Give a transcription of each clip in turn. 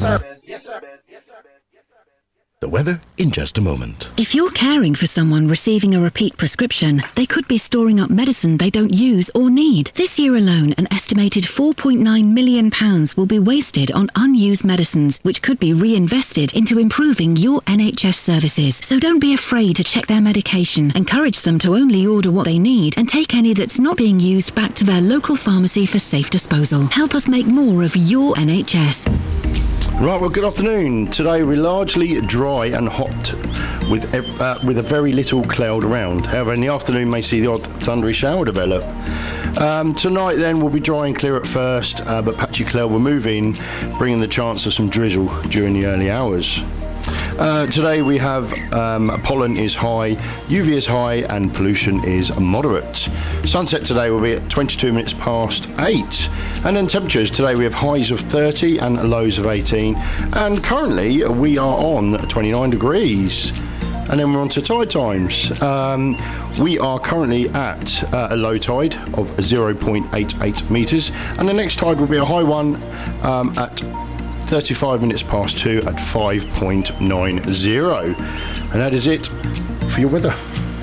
sir. The weather in just a moment. If you're caring for someone receiving a repeat prescription, they could be storing up medicine they don't use or need. This year alone, an estimated £4.9 million will be wasted on unused medicines, which could be reinvested into improving your NHS services. So don't be afraid to check their medication. Encourage them to only order what they need and take any that's not being used back to their local pharmacy for safe disposal. Help us make more of your NHS. Right, well, good afternoon. Today we're largely dry and hot with a very little cloud around. However, in the afternoon may see the odd thundery shower develop. Tonight then will be dry and clear at first, but patchy cloud will move in, bringing the chance of some drizzle during the early hours. Today we have pollen is high, UV is high, and pollution is moderate. Sunset today will be at 22 minutes past 8. And then temperatures today we have highs of 30 and lows of 18. And currently we are on 29 degrees. And then we're on to tide times. We are currently at a low tide of 0.88 metres. And the next tide will be a high one at 35 minutes past 2 at 5.90. And that is it for your weather.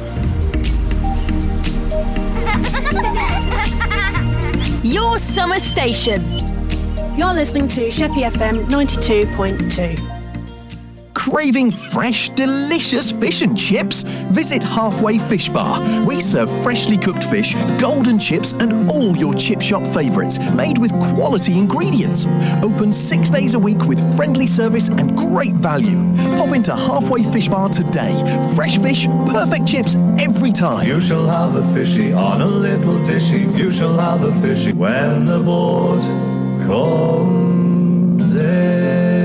Your summer station. You're listening to Sheppey FM 92.2. Craving fresh, delicious fish and chips? Visit Halfway Fish Bar. We serve freshly cooked fish, golden chips, and all your chip shop favourites, made with quality ingredients. Open 6 days a week with friendly service and great value. Pop into Halfway Fish Bar today. Fresh fish, perfect chips every time. You shall have a fishy on a little dishy. You shall have a fishy when the boat comes in.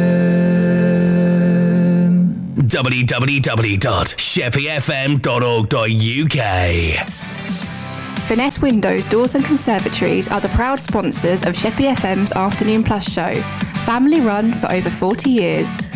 www.sheppeyfm.org.uk. Finesse Windows, Doors and Conservatories are the proud sponsors of Sheppey FM's Afternoon Plus show. Family run for over 40 years.